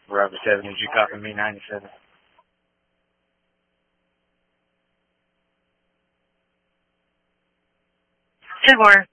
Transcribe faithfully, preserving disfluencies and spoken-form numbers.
Robert seven, did you copy me ninety-seven? Two more.